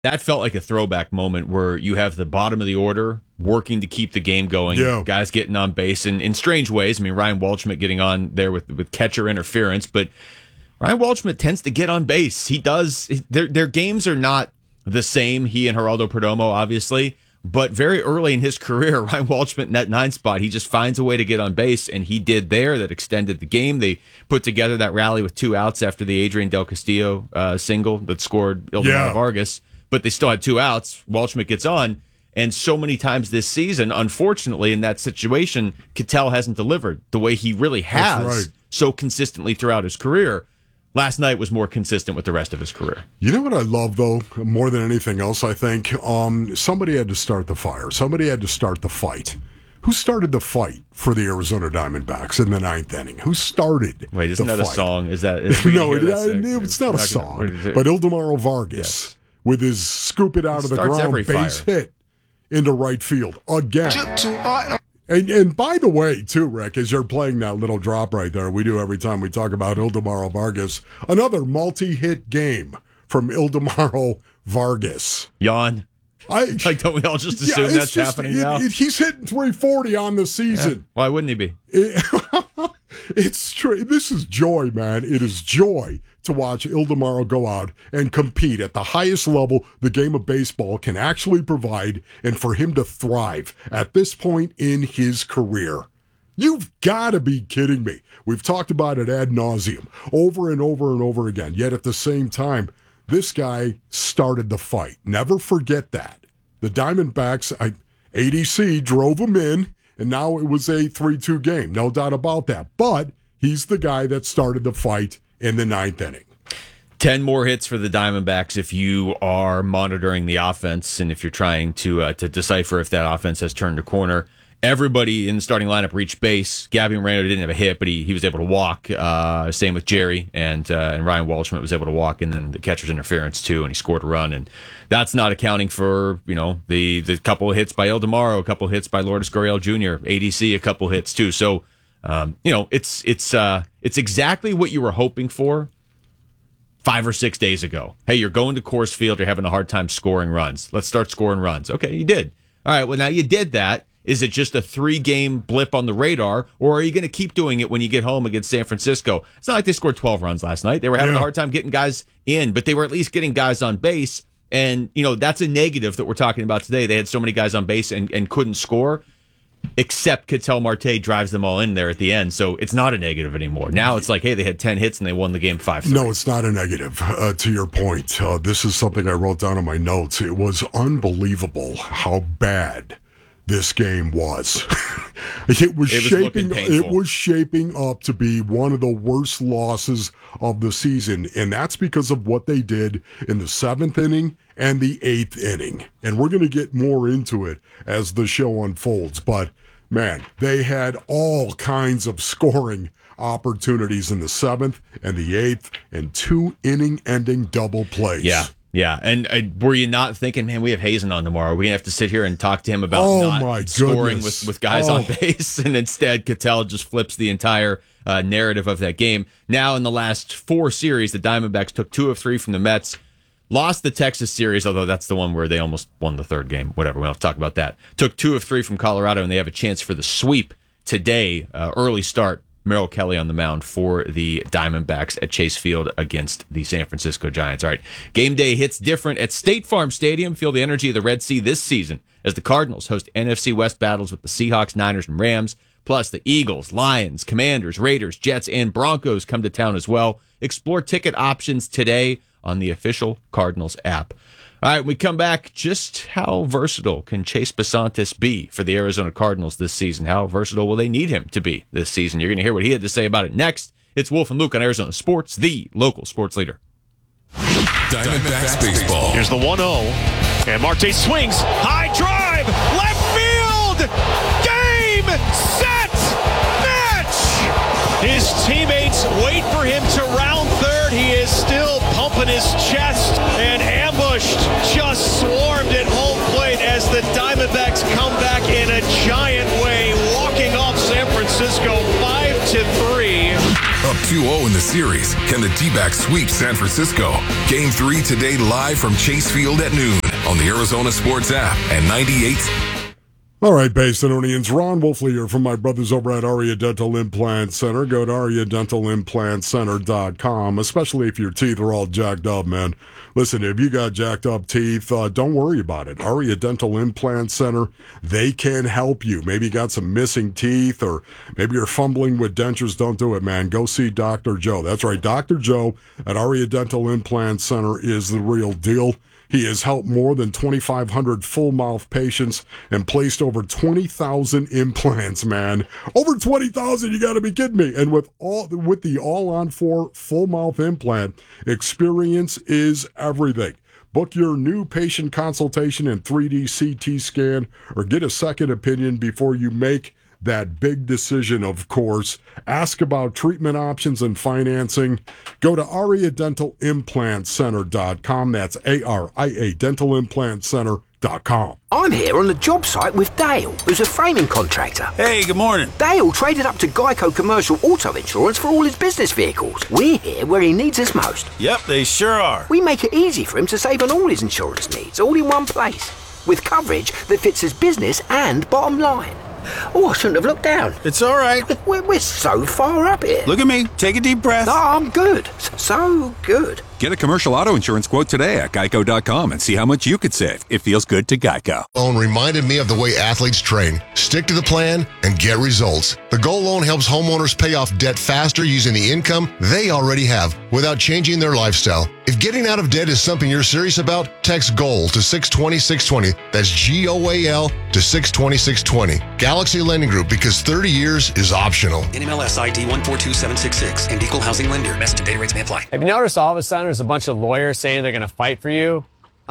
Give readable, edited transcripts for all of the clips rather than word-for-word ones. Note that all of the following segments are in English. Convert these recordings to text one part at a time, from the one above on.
That felt like a throwback moment where you have the bottom of the order working to keep the game going. Yeah. Guys getting on base in strange ways. I mean, Ryan Waldschmidt getting on there with catcher interference, but Ryan Waldschmidt tends to get on base. He does. Their games are not the same, he and Geraldo Perdomo, obviously, but very early in his career, Ryan Waldschmidt in that 9 spot, he just finds a way to get on base, and he did there. That extended the game. They put together that rally with 2 outs after the Adrian Del Castillo single that scored Ildemaro Vargas. But they still had 2 outs. Waldschmidt gets on. And so many times this season, unfortunately, in that situation, Ketel hasn't delivered the way he really has so consistently throughout his career. Last night was more consistent with the rest of his career. You know what I love, though, more than anything else, I think? Somebody had to start the fire. Somebody had to start the fight. Who started the fight for the Arizona Diamondbacks in the 9th inning? Who started Wait, isn't that fight? a song? Is that... No, it's not a song. But Ildemaro Vargas, with his scoop it out of the ground base hit into right field again. And by the way, too, Rick, as you're playing that little drop right there, we do every time we talk about Ildemaro Vargas, another multi-hit game from Ildemaro Vargas. Yawn. Don't we all just assume that's happening now? He's hitting 340 on the season. Yeah. Why wouldn't he be? It's true. This is joy, man. It is joy to watch Ildemaro go out and compete at the highest level the game of baseball can actually provide, and for him to thrive at this point in his career. You've got to be kidding me. We've talked about it ad nauseum over and over and over again. Yet at the same time, this guy started the fight. Never forget that. The Diamondbacks, ADC drove him in, and now it was a 3-2 game. No doubt about that. But he's the guy that started the fight in the 9th inning. 10 more hits for the Diamondbacks if you are monitoring the offense and if you're trying to decipher if that offense has turned a corner. Everybody in the starting lineup reached base. Gabby Moreno didn't have a hit, but he was able to walk. Same with Jerry, and Ryan Waldschmidt was able to walk, and then the catcher's interference too, and he scored a run. And that's not accounting for the couple of hits by Ildemaro, a couple of hits by Lourdes Gurriel Jr., ADC, a couple of hits too. So it's exactly what you were hoping for 5 or 6 days ago. Hey, you're going to Coors Field, you're having a hard time scoring runs. Let's start scoring runs. Okay, you did. All right, well, now you did that. Is it just a 3-game blip on the radar, or are you going to keep doing it when you get home against San Francisco? It's not like they scored 12 runs last night. They were having a hard time getting guys in, but they were at least getting guys on base. And, that's a negative that we're talking about today. They had so many guys on base and couldn't score, except Ketel Marte drives them all in there at the end. So it's not a negative anymore. Now it's like, hey, they had 10 hits and they won the game 5-3. No, it's not a negative. To your point, this is something I wrote down in my notes. It was unbelievable how bad this game was. It was shaping up to be one of the worst losses of the season, and that's because of what they did in the 7th inning and the 8th inning. And we're going to get more into it as the show unfolds. But, man, they had all kinds of scoring opportunities in the 7th and the 8th and 2 inning-ending double plays. Yeah, and were you not thinking, man, we have Hazen on tomorrow. We're going to have to sit here and talk to him about scoring with guys on base, and instead Ketel just flips the entire narrative of that game. Now, in the last 4 series, the Diamondbacks took 2 of 3 from the Mets, lost the Texas series, although that's the one where they almost won the 3rd game. Whatever, we don't have to talk about that. Took 2 of 3 from Colorado, and they have a chance for the sweep today. Early start. Merrill Kelly on the mound for the Diamondbacks at Chase Field against the San Francisco Giants. All right, game day hits different at State Farm Stadium. Feel the energy of the Red Sea this season as the Cardinals host NFC West battles with the Seahawks, Niners, and Rams. Plus, the Eagles, Lions, Commanders, Raiders, Jets, and Broncos come to town as well. Explore ticket options today on the official Cardinals app. All right, when we come back, just how versatile can Chase Besantis be for the Arizona Cardinals this season? How versatile will they need him to be this season? You're going to hear what he had to say about it next. It's Wolf and Luke on Arizona Sports, the local sports leader. Diamondbacks baseball. Here's the 1-0, and Marte swings. High drive, left field. Game, set, match. His teammates wait for him to round third. He is still pumping his chest, and ambushed, just swarmed at home plate as the Diamondbacks come back in a giant way, walking off San Francisco 5-3. A 2-0 in the series. Can the D-backs sweep San Francisco? Game 3 today live from Chase Field at noon on the Arizona Sports app and 98. All right, Basinonians, Ron Wolfley here from my brothers over at Aria Dental Implant Center. Go to ariadentalimplantcenter.com, especially if your teeth are all jacked up, man. Listen, if you got jacked up teeth, don't worry about it. Aria Dental Implant Center, they can help you. Maybe you got some missing teeth, or maybe you're fumbling with dentures. Don't do it, man. Go see Dr. Joe. That's right, Dr. Joe at Aria Dental Implant Center is the real deal. He has helped more than 2,500 full-mouth patients and placed over 20,000 implants, man. Over 20,000, you got to be kidding me. And with the all-on-4 full-mouth implant, experience is everything. Book your new patient consultation and 3D CT scan, or get a second opinion before you make that big decision, of course. Ask about treatment options and financing. Go to ariadentalimplantcenter.com. That's ARIA dentalimplantcenter.com. I'm here on the job site with Dale, who's a framing contractor. Hey, good morning. Dale traded up to Geico Commercial Auto Insurance for all his business vehicles. We're here where he needs us most. Yep, they sure are. We make it easy for him to save on all his insurance needs, all in one place, with coverage that fits his business and bottom line. Oh, I shouldn't have looked down. It's all right. We're so far up here. Look at me. Take a deep breath. No, I'm good. So good. Get a commercial auto insurance quote today at geico.com and see how much you could save. It feels good to Geico. Loan reminded me of the way athletes train. Stick to the plan and get results. The Goal Loan helps homeowners pay off debt faster using the income they already have without changing their lifestyle. If getting out of debt is something you're serious about, text GOAL to 620-620. That's GOAL to 620-620. Galaxy Lending Group, because 30 years is optional. NMLS ID 142766 and Equal Housing Lender. Message and data rates may apply. Have you noticed all of a sudden there's a bunch of lawyers saying they're going to fight for you?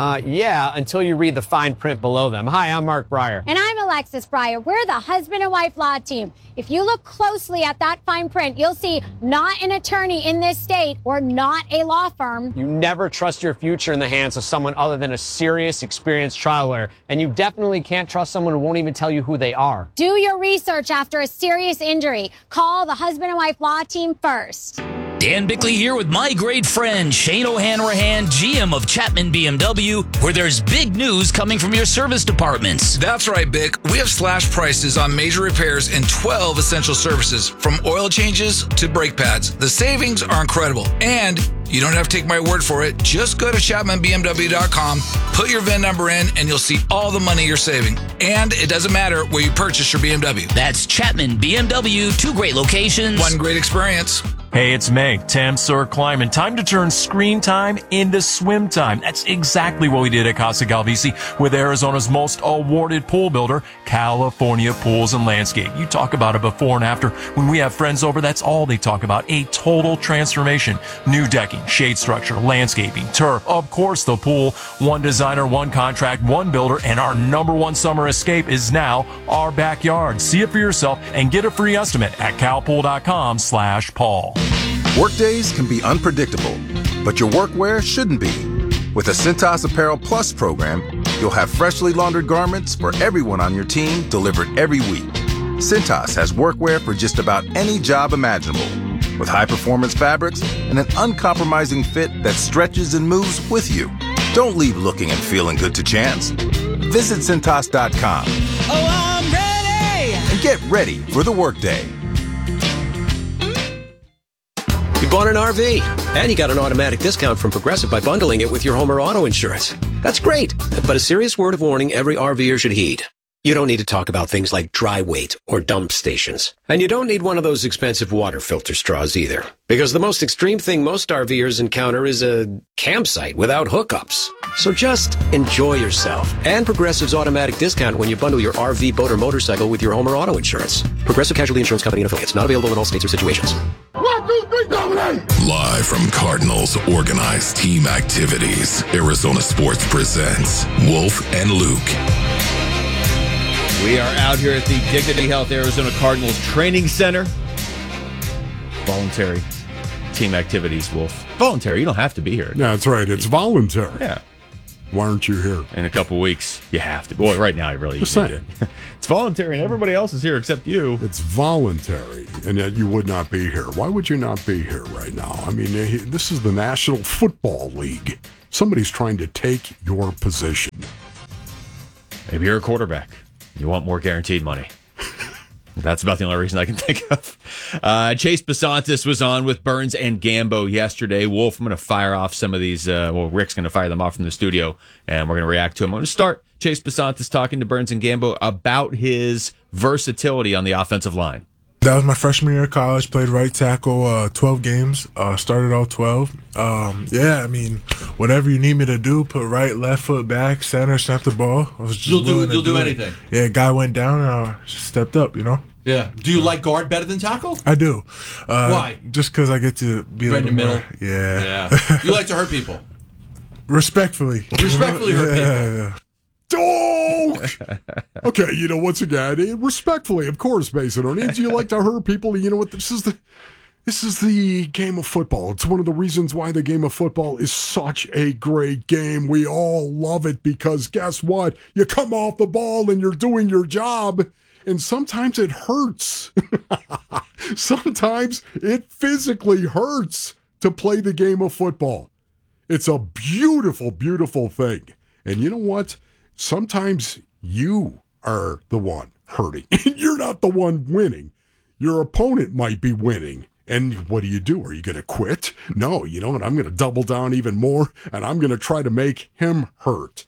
Yeah, until you read the fine print below them. Hi, I'm Mark Breyer. And I'm Alexis Breyer. We're the husband and wife law team. If you look closely at that fine print, you'll see not an attorney in this state or not a law firm. You never trust your future in the hands of someone other than a serious, experienced trial lawyer. And you definitely can't trust someone who won't even tell you who they are. Do your research after a serious injury. Call the husband and wife law team first. Dan Bickley here with my great friend Shane O'Hanrahan, GM of Chapman BMW, where there's big news coming from your service departments. That's right, Bick. We have slash prices on major repairs and 12 essential services, from oil changes to brake pads. The savings are incredible, and you don't have to take my word for it. Just go to ChapmanBMW.com, put your VIN number in, and you'll see all the money you're saving. And it doesn't matter where you purchase your BMW. That's Chapman BMW, 2 great locations, 1 great experience. Hey, it's Meg, Thames Sir Climbing. Time to turn screen time into swim time. That's exactly what we did at Casa Galvisi with Arizona's most awarded pool builder, California Pools and Landscape. You talk about a before and after. When we have friends over, that's all they talk about. A total transformation. New decking, shade structure, landscaping, turf, of course the pool. 1 designer, 1 contract, 1 builder, and our #1 summer escape is now our backyard. See it for yourself and get a free estimate at calpool.com/Paul. Workdays can be unpredictable, but your workwear shouldn't be. With the Cintas Apparel Plus program, you'll have freshly laundered garments for everyone on your team delivered every week. Cintas has workwear for just about any job imaginable, with high-performance fabrics and an uncompromising fit that stretches and moves with you. Don't leave looking and feeling good to chance. Visit Cintas.com. Oh, I'm ready! And get ready for the workday. You bought an RV, and you got an automatic discount from Progressive by bundling it with your home or auto insurance. That's great, but a serious word of warning every RVer should heed. You don't need to talk about things like dry weight or dump stations. And you don't need one of those expensive water filter straws either. Because the most extreme thing most RVers encounter is a campsite without hookups. So just enjoy yourself. And Progressive's automatic discount when you bundle your RV, boat, or motorcycle with your home or auto insurance. Progressive Casualty Insurance Company and affiliates. Not available in all states or situations. 1, 2, 3, dominate! Live from Cardinals Organized Team Activities, Arizona Sports presents Wolf and Luke. We are out here at the Dignity Health Arizona Cardinals Training Center. Voluntary team activities, Wolf. Voluntary. You don't have to be here. Yeah, that's right. It's voluntary. Yeah. Why aren't you here? In a couple weeks, you have to. Boy, right now, you really need to. It's voluntary, and everybody else is here except you. It's voluntary, and yet you would not be here. Why would you not be here right now? I mean, this is the National Football League. Somebody's trying to take your position. Maybe you're a quarterback. You want more guaranteed money. That's about the only reason I can think of. Chase Bisontis was on with Burns and Gambo yesterday. Wolf, I'm going to fire off some of these. Rick's going to fire them off from the studio, and we're going to react to them. I'm going to start Chase Bisontis talking to Burns and Gambo about his versatility on the offensive line. That was my freshman year of college. Played right tackle, 12 games. Started all 12. I mean, whatever you need me to do, put right, left foot back, center, snap the ball. I was just You'll do anything. Yeah, guy went down and I just stepped up, you know? Yeah. Do you like guard better than tackle? I do. Why? Just because I get to be right in the middle. Yeah. You like to hurt people? Respectfully. Respectfully hurt people. Yeah. Oh! Okay, once again, respectfully, of course, Mason O'Neal, you like to hurt people. You know what? This is the game of football. It's one of the reasons why the game of football is such a great game. We all love it because guess what? You come off the ball and you're doing your job, and sometimes it hurts. Sometimes it physically hurts to play the game of football. It's a beautiful, beautiful thing. And you know what? Sometimes you are the one hurting. You're not the one winning. Your opponent might be winning. And what do? Are you going to quit? No, you know what? I'm going to double down even more, and I'm going to try to make him hurt.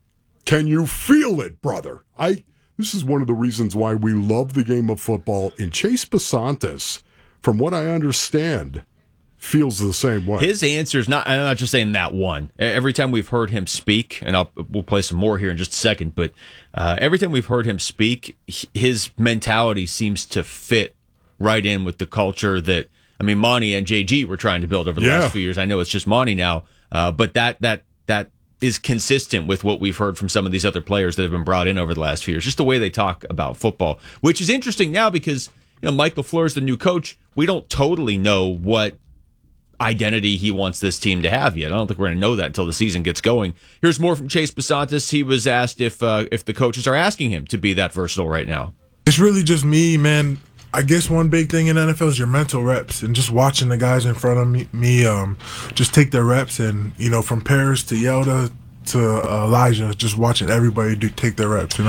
Can you feel it, brother? This is one of the reasons why we love the game of football. And Chase Bisontis, from what I understand, feels the same way. His answer is not, I'm not just saying that one. Every time we've heard him speak, and we'll play some more here in just a second, but every time we've heard him speak, his mentality seems to fit right in with the culture that, Monty and JG were trying to build over the last few years. I know it's just Monty now, but that is consistent with what we've heard from some of these other players that have been brought in over the last few years, just the way they talk about football, which is interesting now because, Mike LaFleur is the new coach. We don't totally know what identity he wants this team to have yet. I don't think we're going to know that until the season gets going. Here's more from Chase Bisontis. He was asked if the coaches are asking him to be that versatile right now. It's really just me, man. I guess one big thing in NFL is your mental reps and just watching the guys in front of me just take their reps and, from Paris to Yelda to Elijah, just watching everybody take their reps,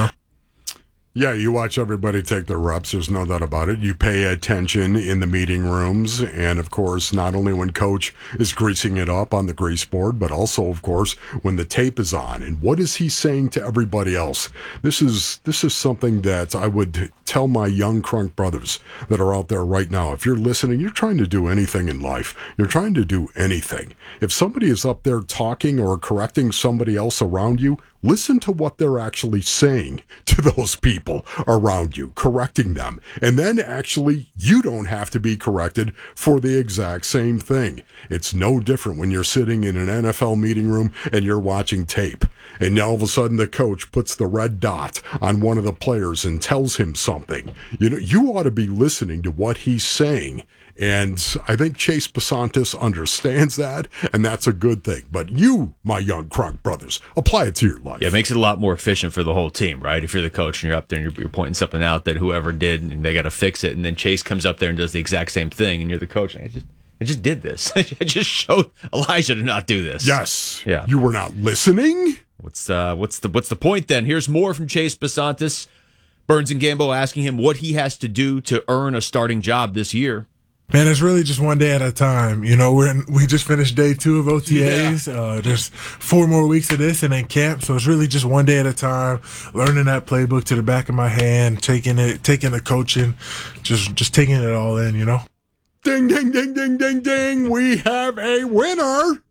Yeah, you watch everybody take their reps. There's no doubt about it. You pay attention in the meeting rooms. And, of course, not only when coach is greasing it up on the grease board, but also, of course, when the tape is on. And what is he saying to everybody else? This is something that I would tell my young crunk brothers that are out there right now. If you're listening, you're trying to do anything in life. You're trying to do anything. If somebody is up there talking or correcting somebody else around you, listen to what they're actually saying to those people around you, correcting them. And then actually, you don't have to be corrected for the exact same thing. It's no different when you're sitting in an NFL meeting room and you're watching tape. And all of a sudden, the coach puts the red dot on one of the players and tells him something. You ought to be listening to what he's saying. And I think Chase Bisontis understands that, and that's a good thing. But you, my young crunk brothers, apply it to your life. Yeah, it makes it a lot more efficient for the whole team, right? If you're the coach and you're up there and you're pointing something out that whoever did, and they got to fix it, and then Chase comes up there and does the exact same thing, and you're the coach, and I just did this. I just showed Elijah to not do this. Yes. Yeah. You were not listening? What's the point then? Here's more from Chase Bisontis. Burns and Gambo asking him what he has to do to earn a starting job this year. Man, it's really just one day at a time. We just finished day 2 of OTAs. Yeah. There's 4 more weeks of this and then camp. So it's really just one day at a time, learning that playbook to the back of my hand, taking the coaching, just taking it all in, Ding, ding, ding, ding, ding, ding. We have a winner.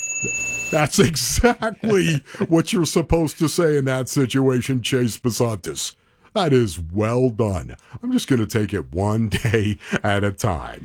That's exactly what you're supposed to say in that situation, Chase Bisontis. That is well done. I'm just going to take it one day at a time.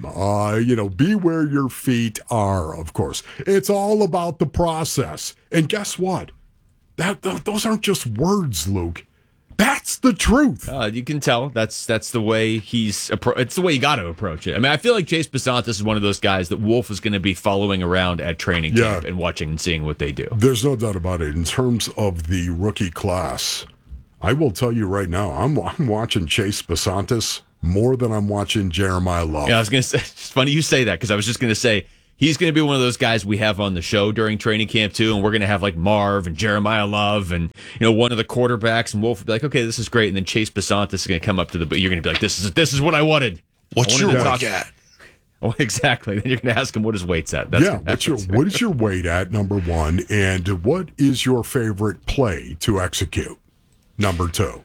Be where your feet are, of course. It's all about the process. And guess what? Those aren't just words, Luke. That's the truth. You can tell that's the way it's the way you got to approach it. I mean, I feel like Chase Bisontis is one of those guys that Wolf is going to be following around at training camp and watching and seeing what they do. There's no doubt about it. In terms of the rookie class, I will tell you right now, I'm watching Chase Bisontis more than I'm watching Jeremiah Love. Yeah, I was going to say, it's funny you say that, because I was just going to say, he's going to be one of those guys we have on the show during training camp, too, and we're going to have, like, Marv and Jeremiah Love and, one of the quarterbacks, and Wolf will be like, okay, this is great, and then Chase Bisontis is going to come up to you're going to be like, this is what I wanted. What's your weight at? Oh, exactly. Then you're going to ask him what his weight's at. What is your weight at, number one, and what is your favorite play to execute? Number two.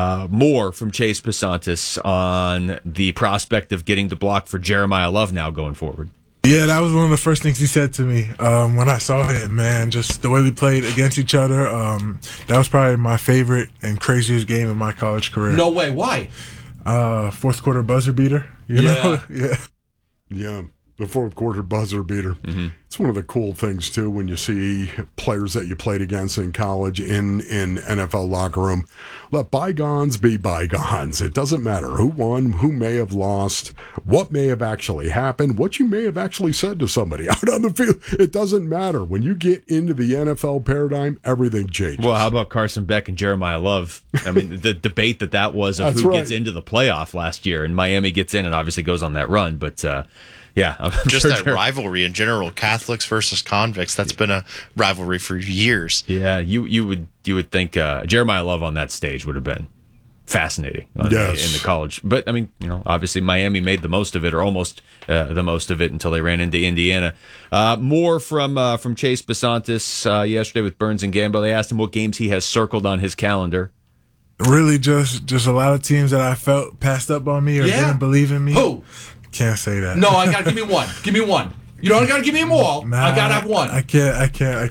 More from Chase Bisontis on the prospect of getting the block for Jeremiah Love now going forward. Yeah, that was one of the first things he said to me when I saw him, man. Just the way we played against each other. That was probably my favorite and craziest game of my college career. No way. Why? Fourth quarter buzzer beater. You know? Yeah. The fourth quarter buzzer beater. Mm-hmm. It's one of the cool things, too, when you see players that you played against in college in NFL locker room. Let bygones be bygones. It doesn't matter who won, who may have lost, what may have actually happened, what you may have actually said to somebody out on the field. It doesn't matter. When you get into the NFL paradigm, everything changes. Well, how about Carson Beck and Jeremiah Love? I mean, the debate that was of who gets into the playoff last year, and Miami gets in and obviously goes on that run, but... yeah, just that rivalry in general, Catholics versus convicts. That's been a rivalry for years. Yeah, you would think Jeremiah Love on that stage would have been fascinating in the college. But I mean, obviously Miami made the most of it, or almost the most of it, until they ran into Indiana. More from Chase Bisontis yesterday with Burns and Gambo. They asked him what games he has circled on his calendar. Really, just a lot of teams that I felt passed up on me or didn't believe in me. Who? Can't say that. No, I gotta give me one. Give me one. You don't gotta give me them all. I gotta have one. I can't.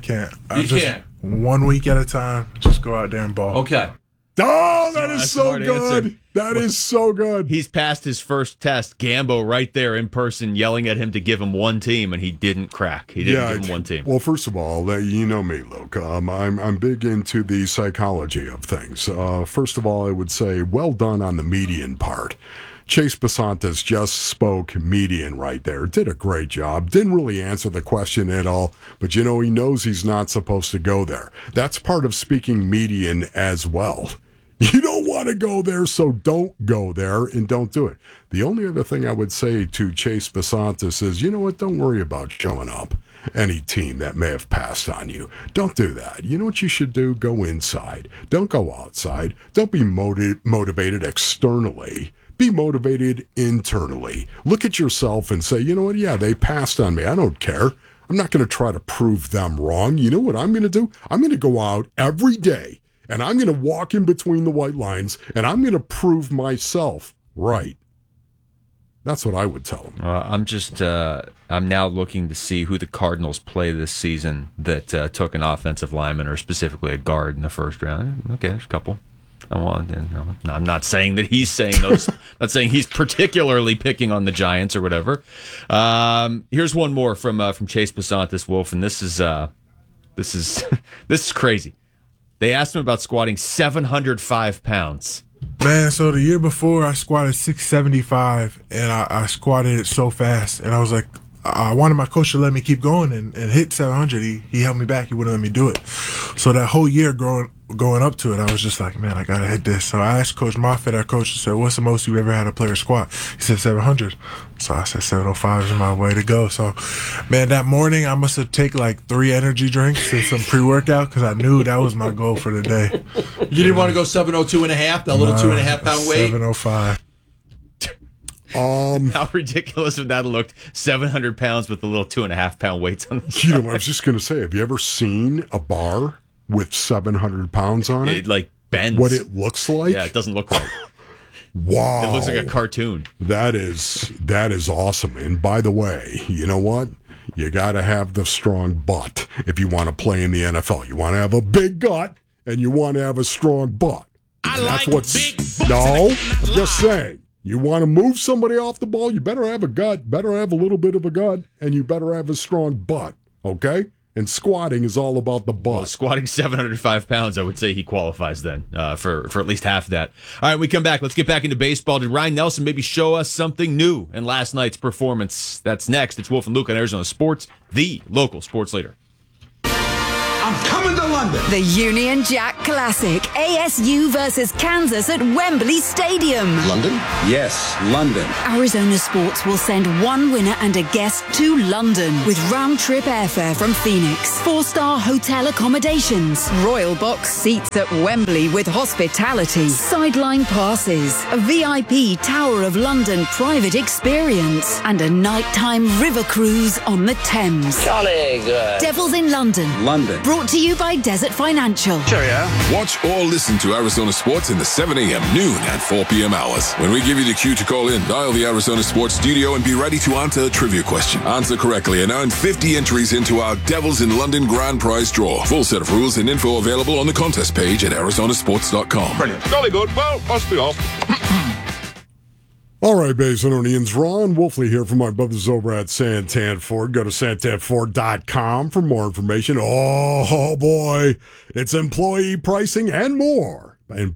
You can't. 1 week at a time. Just go out there and ball. Okay. Oh, that is so good. Answer. That is so good. He's passed his first test. Gambo right there in person yelling at him to give him one team, and he didn't crack. He didn't give him one team. Well, first of all, you know me, Luke. I'm big into the psychology of things. First of all, I would say well done on the median part. Chase Bisontis just spoke median right there. Did a great job. Didn't really answer the question at all, but he knows he's not supposed to go there. That's part of speaking median as well. You don't want to go there, so don't go there and don't do it. The only other thing I would say to Chase Bisontis is, you know what, don't worry about showing up. Any team that may have passed on you. Don't do that. You know what you should do? Go inside. Don't go outside. Don't be motivated externally. Be motivated internally. Look at yourself and say, you know what? Yeah, they passed on me. I don't care. I'm not going to try to prove them wrong. You know what I'm going to do? I'm going to go out every day, and I'm going to walk in between the white lines, and I'm going to prove myself right. That's what I would tell them. I'm now looking to see who the Cardinals play this season that took an offensive lineman or specifically a guard in the first round. Okay, there's a couple. I'm not saying that he's saying those. Not saying he's particularly picking on the Giants or whatever. Here's one more from Chase Bisontis, Wolf, and this is crazy. They asked him about squatting 705 pounds. Man, so the year before I squatted 675, and I squatted it so fast, and I was like, I wanted my coach to let me keep going and hit 700. He held me back. He wouldn't let me do it. So that whole year going up to it, I was just like, man, I got to hit this. So I asked Coach Moffitt, our coach, and said, what's the most you ever had a player squat? He said 700. So I said 705 is my way to go. So, man, that morning I must have taken like 3 energy drinks and some pre-workout because I knew that was my goal for the day. You didn't want to go 702 and a half, that little 2.5 pound weight? 705. How ridiculous would that have looked? 700 pounds with the little 2.5 pound weights on the I was just going to say, have you ever seen a bar with 700 pounds on it? It like bends. What it looks like? Yeah, it doesn't look right. Wow. It looks like a cartoon. That is awesome. And by the way, you know what? You got to have the strong butt if you want to play in the NFL. You want to have a big gut and you want to have a strong butt. No, I'm just saying. You want to move somebody off the ball, you better have a gut, better have a little bit of a gut, and you better have a strong butt, okay? and squatting is all about the butt. Well, squatting 705 pounds, I would say he qualifies then for at least half that. All right, we come back. Let's get back into baseball. Did Ryan Nelson maybe show us something new in last night's performance? That's next. It's Wolf and Luke on Arizona Sports, the local sports leader. I'm coming to London. The Union Jack Classic. ASU versus Kansas at Wembley Stadium. London? Yes, London. Arizona Sports will send one winner and a guest to London with round-trip airfare from Phoenix, 4-star hotel accommodations, Royal Box seats at Wembley with hospitality, sideline passes, a VIP Tower of London private experience, and a nighttime river cruise on the Thames. Jolly good. Devils in London. London. Brought to you by Desert Financial. Cheerio. Watch or listen to Arizona Sports in the 7 a.m., noon, and 4 p.m. hours. When we give you the cue to call in, dial the Arizona Sports studio and be ready to answer a trivia question. Answer correctly and earn 50 entries into our Devils in London grand prize draw. Full set of rules and info available on the contest page at arizonasports.com. Brilliant. Jolly good. Well, must be off. All right, Basinonians, Ron Wolfley here from my brothers over at Santan Ford. Go to santanford.com for more information. Oh, boy, it's employee pricing and more.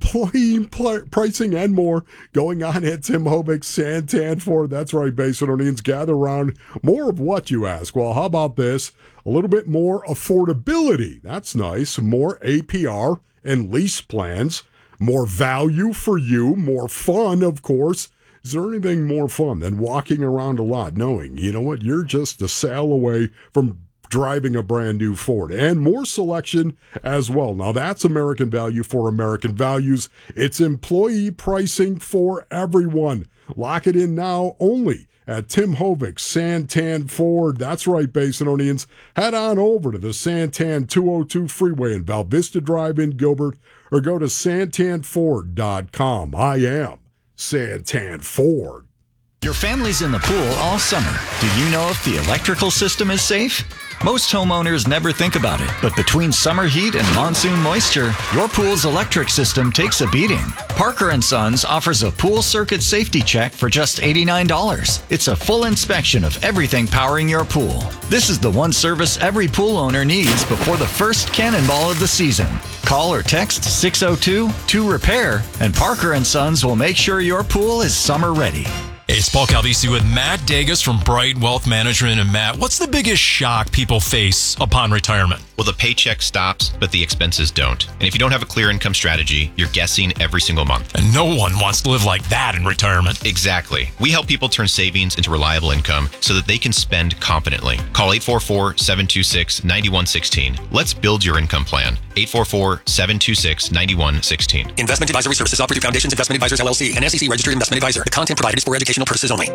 Pricing and more going on at Tim Hobick's Santan Ford. That's right, Basinonians, gather around. More of what, you ask? Well, how about this? A little bit more affordability. That's nice. More APR and lease plans. More value for you. More fun, of course. Is there anything more fun than walking around a lot knowing, you know what, you're just a sail away from driving a brand new Ford? And more selection as well. Now, that's American value for American values. It's employee pricing for everyone. Lock it in now only at Tim Hovick's Santan Ford. That's right, Basinonians. Head on over to the Santan 202 freeway in Val Vista Drive in Gilbert, or go to santanford.com. I am Santan Ford. Your family's in the pool all summer. Do you know if the electrical system is safe? Most homeowners never think about it, but between summer heat and monsoon moisture, your pool's electric system takes a beating. Parker & Sons offers a pool circuit safety check for just $89. It's a full inspection of everything powering your pool. This is the one service every pool owner needs before the first cannonball of the season. Call or text 602-2REPAIR, and Parker & Sons will make sure your pool is summer ready. Hey, it's Paul Calvisi with Matt Dagas from Bright Wealth Management. And Matt, what's the biggest shock people face upon retirement? Well, the paycheck stops, but the expenses don't. And if you don't have a clear income strategy, you're guessing every single month. And no one wants to live like that in retirement. Exactly. We help people turn savings into reliable income so that they can spend confidently. Call 844-726-9116. Let's build your income plan. 844-726-9116. Investment advisory services offered through Foundations Investment Advisors, LLC, an SEC registered investment advisor. The content provided is for educational purposes only.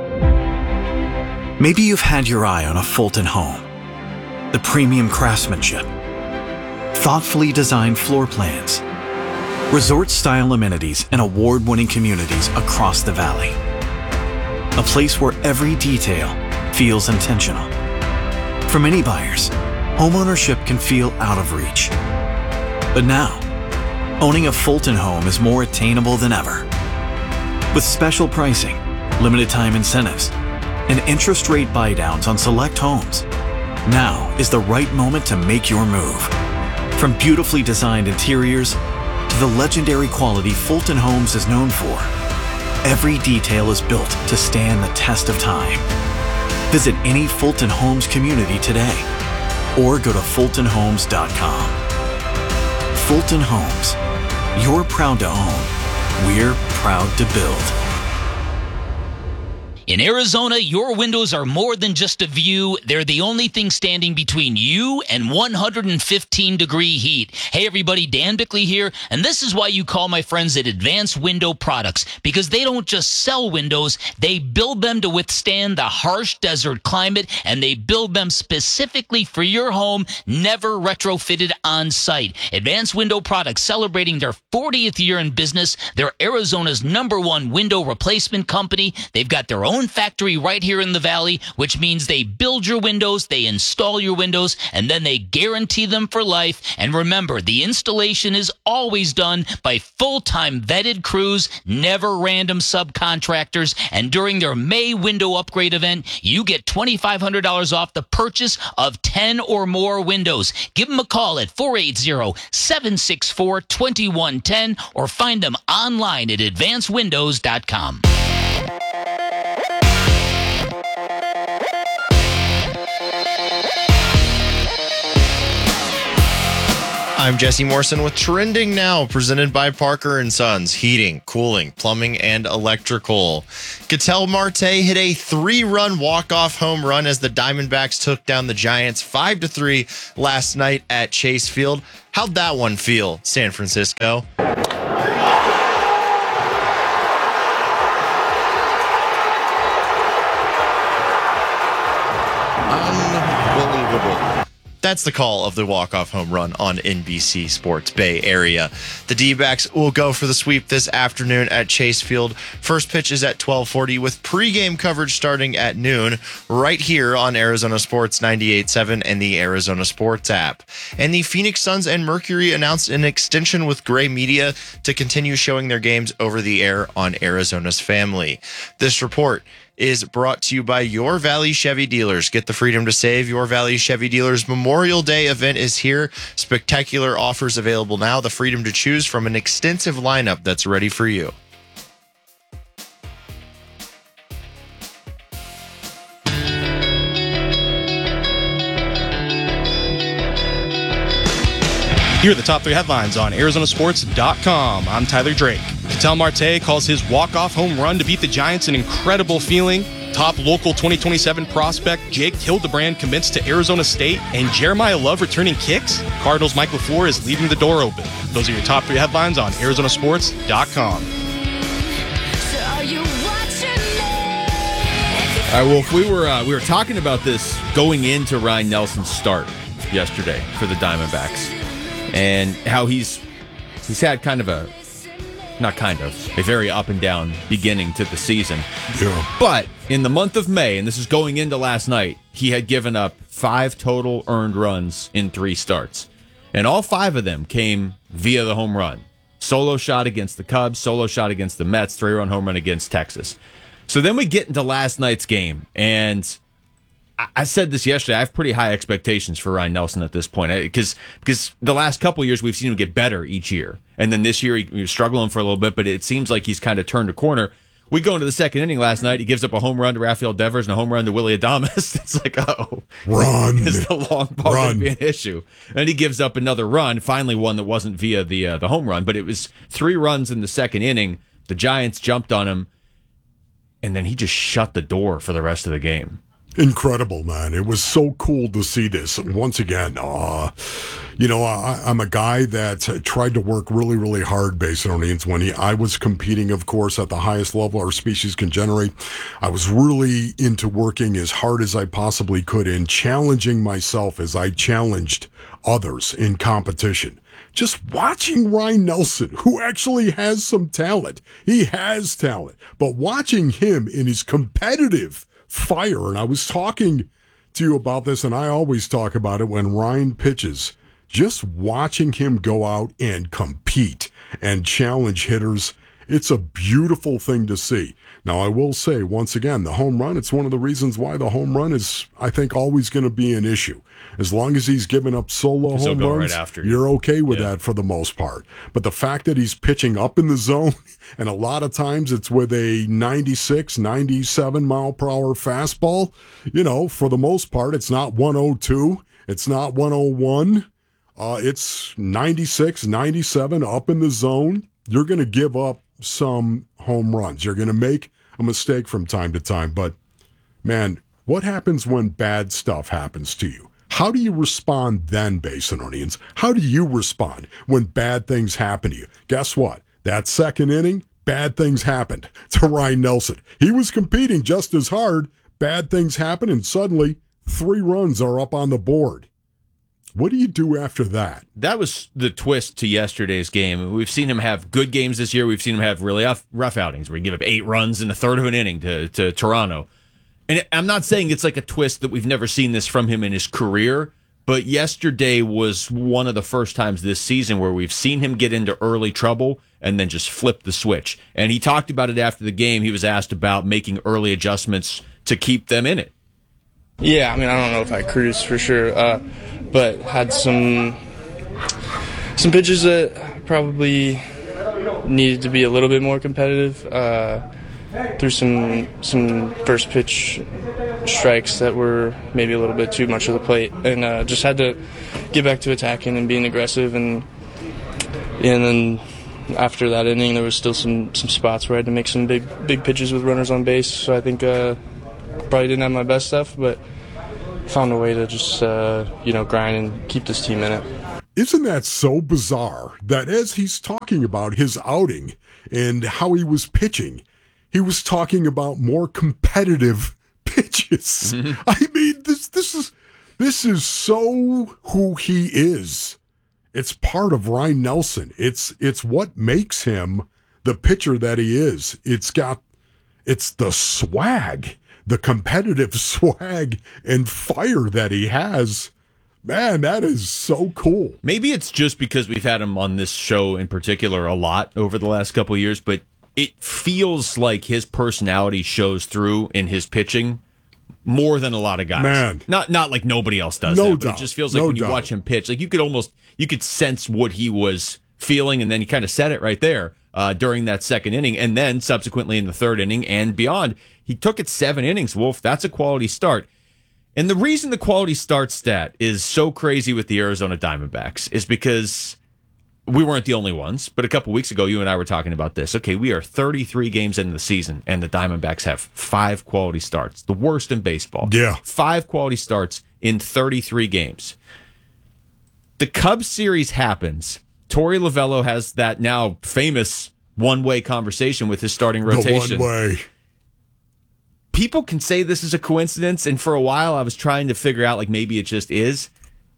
Maybe you've had your eye on a Fulton home. The premium craftsmanship, thoughtfully designed floor plans, resort-style amenities, and award-winning communities across the valley. A place where every detail feels intentional. For many buyers, homeownership can feel out of reach. But now, owning a Fulton home is more attainable than ever. With special pricing, limited time incentives, and interest rate buydowns on select homes, now is the right moment to make your move. From beautifully designed interiors to the legendary quality Fulton Homes is known for, every detail is built to stand the test of time. Visit any Fulton Homes community today or go to fultonhomes.com. Fulton Homes. You're proud to own. We're proud to build. In Arizona, your windows are more than just a view. They're the only thing standing between you and 115-degree heat. Hey, everybody, Dan Bickley here, and this is why you call my friends at Advanced Window Products, because they don't just sell windows, they build them to withstand the harsh desert climate, and they build them specifically for your home, never retrofitted on site. Advanced Window Products, celebrating their 40th year in business. They're Arizona's #1 window replacement company. They've got their own own factory right here in the Valley, which means they build your windows, they install your windows, and then they guarantee them for life. And remember, the installation is always done by full-time vetted crews, never random subcontractors. And during their May window upgrade event, you get $2,500 off the purchase of 10 or more windows. Give them a call at 480-764-2110 or find them online at advancedwindows.com. I'm Jesse Morrison with Trending Now, presented by Parker & Sons, heating, cooling, plumbing, and electrical. Ketel Marte hit a 3-run walk-off home run as the Diamondbacks took down the Giants 5-3 last night at Chase Field. How'd that one feel, San Francisco? Unbelievable. That's the call of the walk-off home run on NBC Sports Bay Area. The D-backs will go for the sweep this afternoon at Chase Field. First pitch is at 12:40 with pregame coverage starting at noon right here on Arizona Sports 98.7 and the Arizona Sports app. And the Phoenix Suns and Mercury announced an extension with Gray Media to continue showing their games over the air on Arizona's Family. This report is brought to you by Your Valley Chevy Dealers. Get the freedom to save. Your Valley Chevy Dealers Memorial Day event is here. Spectacular offers available now. The freedom to choose from an extensive lineup that's ready for you. Here are the top 3 headlines on ArizonaSports.com. I'm Tyler Drake. Ketel Marte calls his walk-off home run to beat the Giants an incredible feeling. Top local 2027 prospect Jake Hildebrand commits to Arizona State. And Jeremiah Love returning kicks. Cardinals' Mike LaFleur is leaving the door open. Those are your top 3 headlines on ArizonaSports.com. All right, well, if we were talking about this going into Ryan Nelson's start yesterday for the Diamondbacks, and how he's had a very up and down beginning to the season. Yeah. But in the month of May, and this is going into last night, he had given up 5 total earned runs in 3 starts. And all 5 of them came via the home run. Solo shot against the Cubs, solo shot against the Mets, 3-run home run against Texas. So then we get into last night's game, and I said this yesterday. I have pretty high expectations for Ryan Nelson at this point because the last couple of years we've seen him get better each year, and then this year he was struggling for a little bit, but it seems like he's kind of turned a corner. We go into the second inning last night. He gives up a home run to Rafael Devers and a home run to Willy Adames. It's like, run! Is the long ball going to be an issue? And he gives up another run. Finally, one that wasn't via the home run, but it was 3 runs in the second inning. The Giants jumped on him, and then he just shut the door for the rest of the game. Incredible, man. It was so cool to see this. Once again, I'm a guy that tried to work really, really hard, Basinonians, when I was competing, of course, at the highest level our species can generate. I was really into working as hard as I possibly could and challenging myself as I challenged others in competition. Just watching Ryan Nelson, who actually has some talent. He has talent. But watching him in his competitive fire, and I was talking to you about this, and I always talk about it when Ryan pitches, just watching him go out and compete and challenge hitters, it's a beautiful thing to see. Now, I will say, once again, the home run, it's one of the reasons why the home run is, I think, always going to be an issue. As long as he's giving up solo home runs, right after you're okay with that for the most part. But the fact that he's pitching up in the zone, and a lot of times it's with a 96, 97 mile per hour fastball, for the most part, it's not 102, it's not 101, it's 96, 97 up in the zone. You're going to give up some home runs. You're going to make a mistake from time to time. But, man, what happens when bad stuff happens to you? How do you respond then, Basinonians? How do you respond when bad things happen to you? Guess what? That second inning, bad things happened to Ryan Nelson. He was competing just as hard. Bad things happen, and suddenly 3 runs are up on the board. What do you do after that? That was the twist to yesterday's game. We've seen him have good games this year. We've seen him have really rough outings where he give up 8 runs in a third of an inning to Toronto. And I'm not saying it's like a twist that we've never seen this from him in his career, but yesterday was one of the first times this season where we've seen him get into early trouble and then just flip the switch. And he talked about it after the game. He was asked about making early adjustments to keep them in it. Yeah, I mean, I don't know if I cruised for sure, but had some pitches that probably needed to be a little bit more competitive. Threw some first pitch strikes that were maybe a little bit too much of the plate, and just had to get back to attacking and being aggressive. And then after that inning, there was still some spots where I had to make some big pitches with runners on base. So I think probably didn't have my best stuff, but found a way to just grind and keep this team in it. Isn't that so bizarre that as he's talking about his outing and how he was pitching, he was talking about more competitive pitches? Mm-hmm. I mean, this is so who he is. It's part of Ryan Nelson. It's what makes him the pitcher that he is. It's the swag, the competitive swag and fire that he has. Man, that is so cool. Maybe it's just because we've had him on this show in particular a lot over the last couple of years, but it feels like his personality shows through in his pitching more than a lot of guys. Man. Not like nobody else does No that, but doubt. it just feels like when you watch him pitch, like you could sense what he was feeling, and then he kind of said it right there during that second inning, and then subsequently in the third inning and beyond. He took it 7 innings, Wolf. That's a quality start. And the reason the quality start stat is so crazy with the Arizona Diamondbacks is because we weren't the only ones, but a couple weeks ago, you and I were talking about this. Okay, we are 33 games into the season, and the Diamondbacks have 5 quality starts, the worst in baseball. Yeah. 5 quality starts in 33 games. The Cubs series happens. Torey Lovullo has that now famous one-way conversation with his starting rotation. The one-way. People can say this is a coincidence, and for a while I was trying to figure out, like, maybe it just is.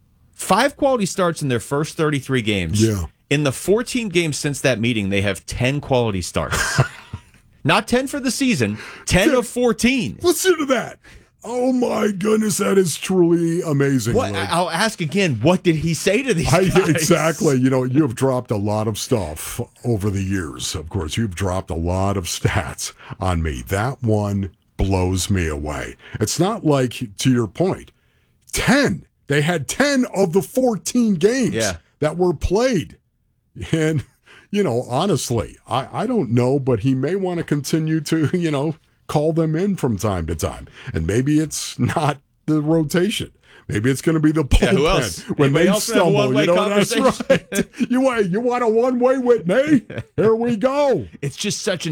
5 quality starts in their first 33 games. Yeah. In the 14 games since that meeting, they have 10 quality starts. Not 10 for the season, 10 of 14. Listen to that. Oh, my goodness, that is truly amazing. What, I'll ask again, what did he say to these guys? Exactly. You know, you have dropped a lot of stuff over the years. Of course, you've dropped a lot of stats on me. That one blows me away. It's not like, to your point, 10. They had 10 of the 14 games that were played. And, honestly, I don't know, but he may want to continue to, call them in from time to time. And maybe it's not the rotation. Maybe it's going to be the bullpen. Yeah, who else? When Anybody they else have a stumble. one-way That's right. You want a one-way, Whitney? Here we go. It's just such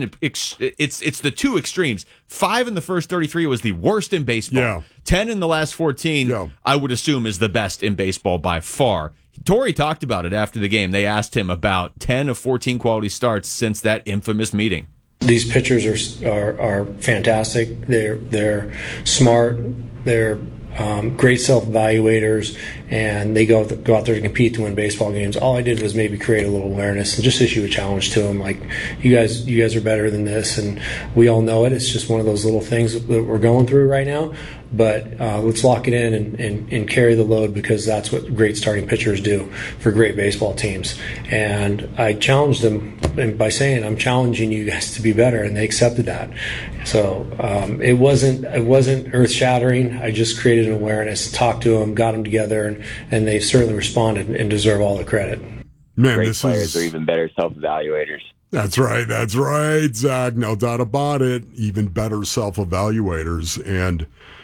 it's the two extremes. 5 in the first 33 was the worst in baseball. Yeah. 10 in the last 14, I would assume, is the best in baseball by far. Torey talked about it after the game. They asked him about 10 of 14 quality starts since that infamous meeting. These pitchers are fantastic. They're smart. They're great self-evaluators, and they go out there to compete to win baseball games. All I did was maybe create a little awareness and just issue a challenge to them, like, you guys are better than this, and we all know it. It's just one of those little things that we're going through right now. But let's lock it in and carry the load, because that's what great starting pitchers do for great baseball teams. And I challenged them by saying, I'm challenging you guys to be better, and they accepted that. So it wasn't earth-shattering. I just created an awareness, talked to them, got them together, and they certainly responded and deserve all the credit. Man, great players are even better self-evaluators. That's right, Zach. No doubt about it. Even better self-evaluators. And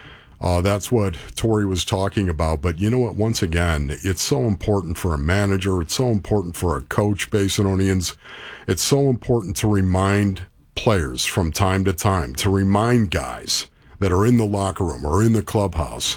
that's what Torey was talking about. But you know what? Once again, it's so important for a manager. It's so important for a coach, Basinonians. It's so important to remind players from time to time, to remind guys that are in the locker room or in the clubhouse,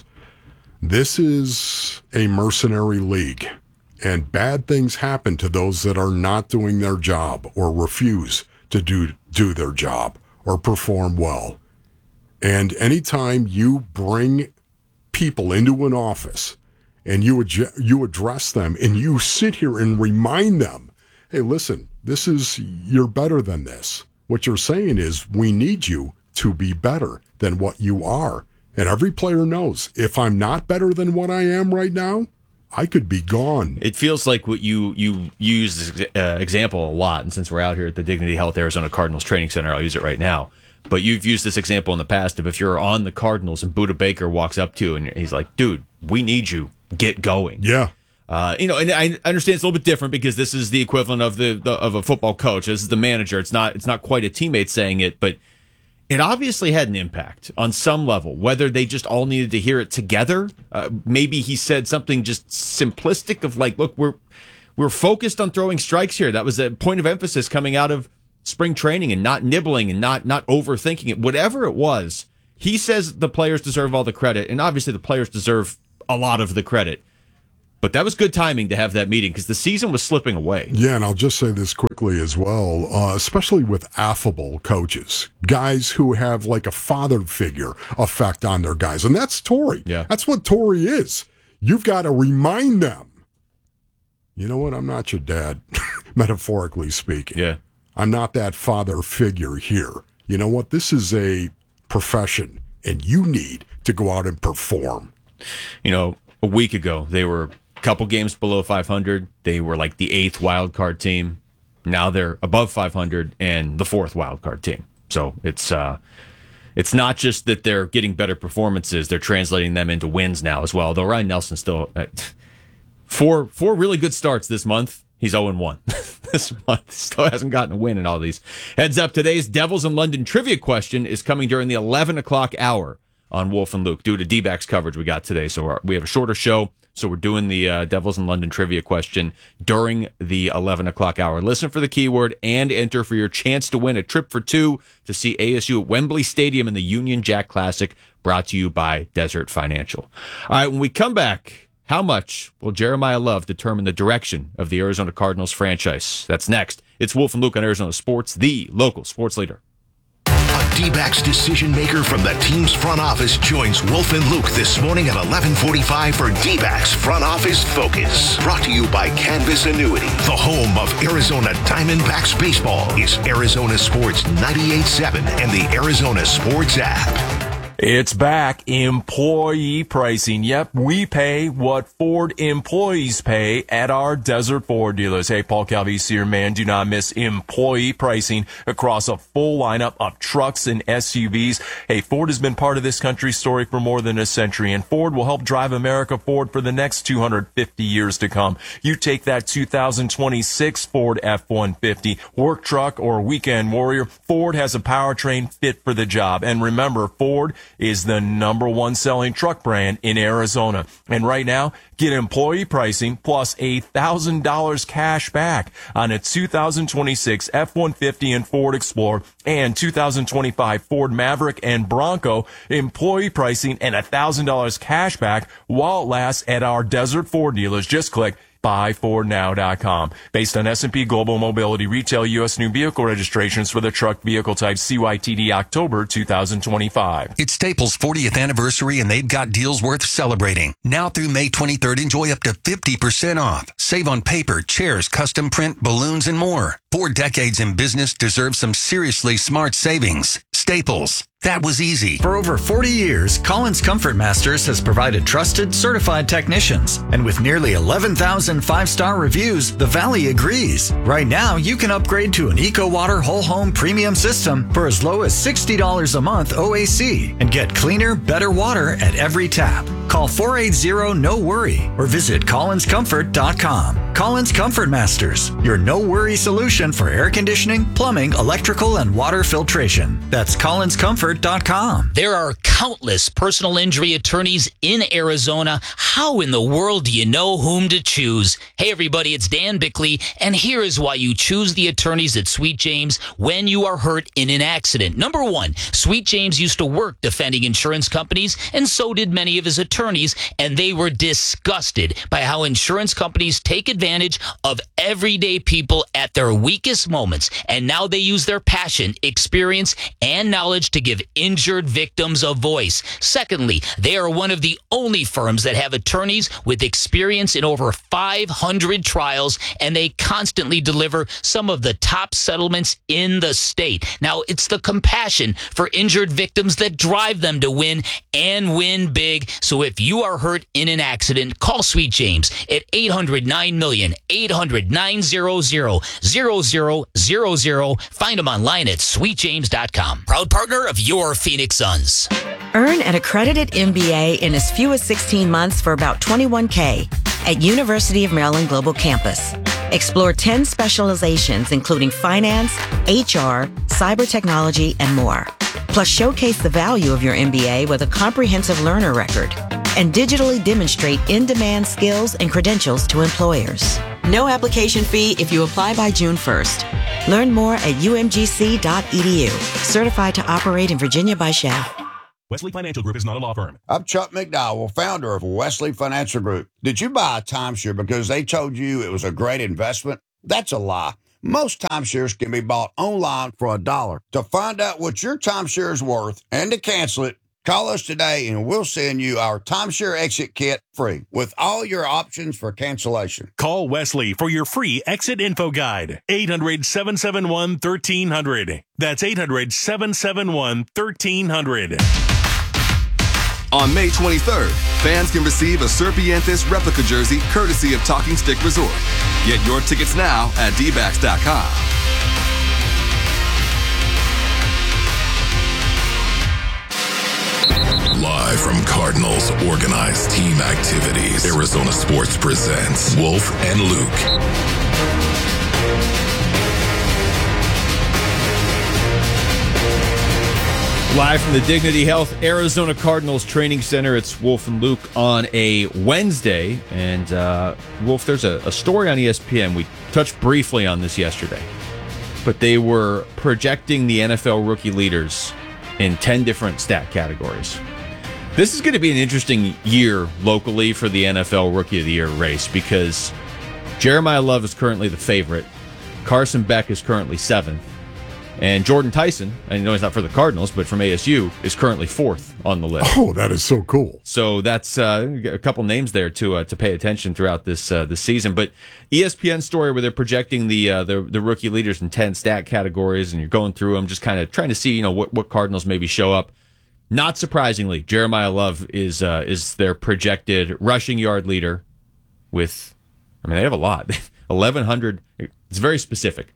this is a mercenary league. And bad things happen to those that are not doing their job or refuse to do their job or perform well. And anytime you bring people into an office and you address them and you sit here and remind them, hey, listen, you're better than this. What you're saying is we need you to be better than what you are. And every player knows if I'm not better than what I am right now, I could be gone. It feels like what you use this example a lot. And since we're out here at the Dignity Health Arizona Cardinals Training Center, I'll use it right now. But you've used this example in the past of if you're on the Cardinals and Budda Baker walks up to you and he's like, dude, we need you. Get going. Yeah. And I understand it's a little bit different because this is the equivalent of of a football coach. This is the manager. It's not quite a teammate saying it, but it obviously had an impact on some level, whether they just all needed to hear it together. Maybe he said something just simplistic of like, look, we're focused on throwing strikes here. That was a point of emphasis coming out of spring training and not nibbling and not overthinking it. Whatever it was, he says the players deserve all the credit. And obviously the players deserve a lot of the credit. But that was good timing to have that meeting because the season was slipping away. Yeah, and I'll just say this quickly as well, especially with affable coaches, guys who have like a father figure effect on their guys. And that's Torey. Yeah. That's what Torey is. You've got to remind them, you know what, I'm not your dad, metaphorically speaking. Yeah. I'm not that father figure here. You know what, this is a profession, and you need to go out and perform. You know, a week ago, they were a couple games below 500. They were like the 8th wild card team. Now they're above 500 and the 4th wild card team. So it's not just that they're getting better performances; they're translating them into wins now as well. Though Ryan Nelson still four really good starts this month. He's 0-1 this month. Still hasn't gotten a win in all these. Heads up, today's Devils in London trivia question is coming during the 11 o'clock hour on Wolf and Luke due to D-backs coverage we got today. So we have a shorter show. So we're doing the Devils in London trivia question during the 11 o'clock hour. Listen for the keyword and enter for your chance to win a trip for two to see ASU at Wembley Stadium in the Union Jack Classic, brought to you by Desert Financial. All right, when we come back, how much will Jeremiah Love determine the direction of the Arizona Cardinals franchise? That's next. It's Wolf and Luke on Arizona Sports, the local sports leader. A D-backs decision maker from the team's front office joins Wolf and Luke this morning at 11:45 for D-backs Front Office Focus. Brought to you by Canvas Annuity. The home of Arizona Diamondbacks baseball is Arizona Sports 98.7 and the Arizona Sports app. It's back. Employee pricing. Yep, we pay what Ford employees pay at our Desert Ford dealers. Hey, Paul Calvisi here, man. Do not miss employee pricing across a full lineup of trucks and SUVs. Hey, Ford has been part of this country's story for more than a century, and Ford will help drive America forward for the next 250 years to come. You take that 2026 Ford F-150, work truck, or weekend warrior, Ford has a powertrain fit for the job. And remember, Ford is the #1 selling truck brand in Arizona. And right now, get employee pricing plus $1,000 cash back on a 2026 F-150 and Ford Explorer and 2025 Ford Maverick and Bronco. Employee pricing and $1,000 cash back while it lasts at our Desert Ford dealers. Just click buyfordnow.com. Based on S&P Global Mobility retail U.S. new vehicle registrations for the truck vehicle type CYTD October 2025. It's Staples' 40th anniversary, and they've got deals worth celebrating. Now through May 23rd, enjoy up to 50% off. Save on paper, chairs, custom print, balloons, and more. 4 decades in business deserve some seriously smart savings. Staples. That was easy. For over 40 years, Collins Comfort Masters has provided trusted, certified technicians. And with nearly 11,000 5-star reviews, the Valley agrees. Right now, you can upgrade to an EcoWater Whole Home Premium System for as low as $60 a month OAC and get cleaner, better water at every tap. Call 480-NO-WORRY or visit collinscomfort.com. Collins Comfort Masters, your no-worry solution for air conditioning, plumbing, electrical, and water filtration. That's collinscomfort.com. There are countless personal injury attorneys in Arizona. How in the world do you know whom to choose? Hey, everybody, it's Dan Bickley, and here is why you choose the attorneys at Sweet James when you are hurt in an accident. Number one, Sweet James used to work defending insurance companies, and so did many of his attorneys, and they were disgusted by how insurance companies take advantage of everyday people at their weakest moments, and now they use their passion, experience, and knowledge to give give injured victims a voice. Secondly, they are one of the only firms that have attorneys with experience in over 500 trials, and they constantly deliver some of the top settlements in the state. Now, it's the compassion for injured victims that drive them to win and win big. So if you are hurt in an accident, call Sweet James at 800-9-MILLION, 800-900-0000. Find them online at sweetjames.com. Proud partner of your Phoenix Suns. Earn an accredited MBA in as few as 16 months for about $21K at University of Maryland Global Campus. Explore 10 specializations, including finance, HR, cyber technology, and more. Plus, showcase the value of your MBA with a comprehensive learner record and digitally demonstrate in-demand skills and credentials to employers. No application fee if you apply by June 1st. Learn more at umgc.edu. Certified to operate in Virginia by SHAF. Wesley Financial Group is not a law firm. I'm Chuck McDowell, founder of Wesley Financial Group. Did you buy a timeshare because they told you it was a great investment? That's a lie. Most timeshares can be bought online for $1. To find out what your timeshare is worth and to cancel it, call us today and we'll send you our timeshare exit kit free with all your options for cancellation. Call Wesley for your free exit info guide. 800-771-1300. That's 800-771-1300. On May 23rd, fans can receive a Serpientes replica jersey courtesy of Talking Stick Resort. Get your tickets now at dbacks.com. Live from Cardinals organized team activities, Arizona Sports presents Wolf and Luke. Live from the Dignity Health Arizona Cardinals Training Center, it's Wolf and Luke on a Wednesday. And, Wolf, there's a story on ESPN. We touched briefly on this yesterday. But they were projecting the NFL rookie leaders in 10 different stat categories. This is going to be an interesting year locally for the NFL Rookie of the Year race because Jeremiah Love is currently the favorite. Carson Beck is currently 7th. And Jordan Tyson, I know he's not for the Cardinals, but from ASU, is currently 4th on the list. Oh, that is so cool. So that's a couple names there to pay attention throughout this season. But ESPN story where they're projecting the rookie leaders in 10 stat categories, and you're going through them, just kind of trying to see what Cardinals maybe show up. Not surprisingly, Jeremiah Love is their projected rushing yard leader with, they have a lot, 1,100. It's very specific.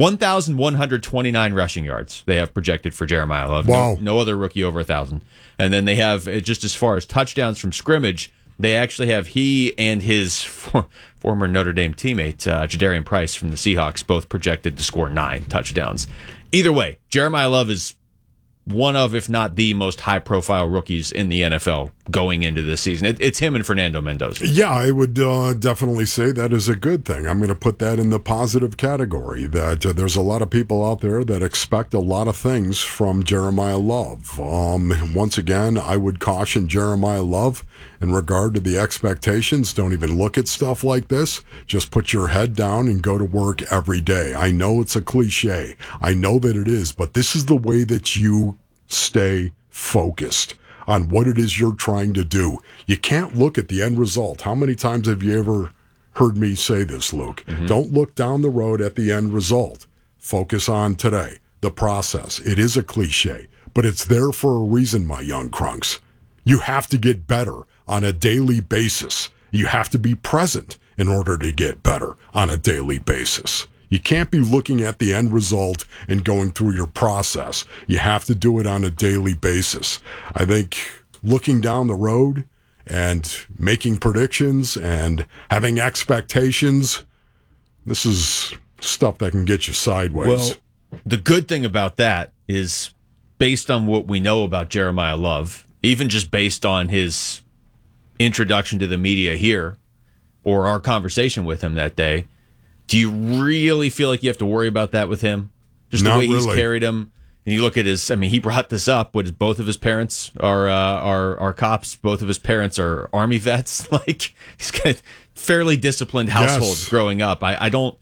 1,129 rushing yards they have projected for Jeremiah Love. Wow. No other rookie over 1,000. And then they have, just as far as touchdowns from scrimmage, they actually have he and his former Notre Dame teammate, Jadarian Price from the Seahawks, both projected to score 9 touchdowns. Either way, Jeremiah Love is one of, if not the most high-profile rookies in the NFL going into this season. It's him and Fernando Mendoza. Yeah, I would definitely say that is a good thing. I'm going to put that in the positive category, that there's a lot of people out there that expect a lot of things from Jeremiah Love. Once again, I would caution Jeremiah Love in regard to the expectations. Don't even look at stuff like this. Just put your head down and go to work every day. I know it's a cliche. I know that it is, but this is the way that you stay focused on what it is you're trying to do. You can't look at the end result. How many times have you ever heard me say this, Luke? Mm-hmm. Don't look down the road at the end result. Focus on today, the process. It is a cliche, but it's there for a reason, my young crunks. You have to get better on a daily basis. You have to be present in order to get better on a daily basis. You can't be looking at the end result and going through your process. You have to do it on a daily basis. I think looking down the road and making predictions and having expectations, this is stuff that can get you sideways. Well, the good thing about that is, based on what we know about Jeremiah Love, even just based on his introduction to the media here or our conversation with him that day, do you really feel like you have to worry about that with him? Just the way he's carried him. And you look at his, he brought this up. Both of his parents are cops. Both of his parents are Army vets. Like, he's got a fairly disciplined household growing up. I don't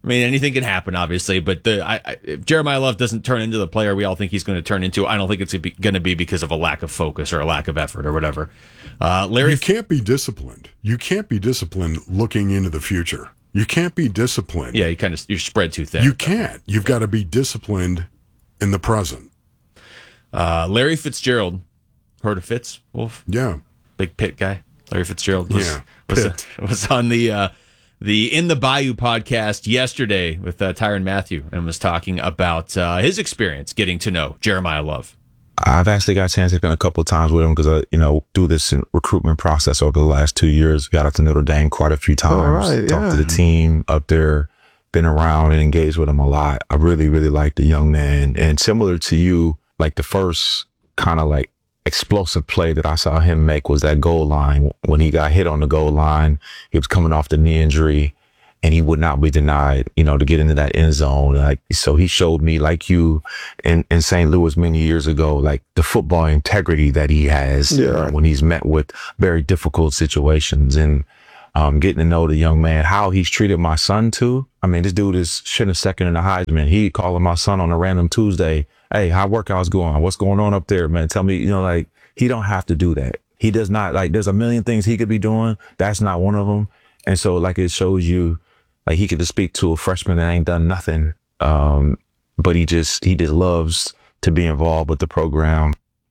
I mean, anything can happen, obviously, but if Jeremiah Love doesn't turn into the player we all think he's going to turn into, I don't think it's going to be because of a lack of focus or a lack of effort or whatever. Larry, you can't be disciplined. You can't be disciplined looking into the future. You can't be disciplined. Yeah, you're spread too thin. You can't. You've got to be disciplined in the present. Larry Fitzgerald, heard of Fitz, Wolf? Yeah. Big Pitt guy. Larry Fitzgerald was Pitt. on the In the Bayou podcast yesterday with Tyrann Mathieu and was talking about his experience getting to know Jeremiah Love. I've actually got a chance to spend a couple of times with him because I, do this recruitment process over the last 2 years. Got out to Notre Dame quite a few times. Talked to the team up there, been around and engaged with him a lot. I really, really like the young man. And similar to you, like the first kind of like explosive play that I saw him make was that goal line. When he got hit on the goal line, he was coming off the knee injury and he would not be denied, to get into that end zone. So he showed me, like you in St. Louis many years ago, like the football integrity that he has when he's met with very difficult situations, and getting to know the young man, how he's treated my son too. I mean, this dude is shooting second in the Heisman. He calling my son on a random Tuesday. Hey, how workouts going? What's going on up there, man? Tell me, he don't have to do that. He does not, there's a million things he could be doing. That's not one of them. And so, it shows you, he could just speak to a freshman that ain't done nothing. But he just loves to be involved with the program.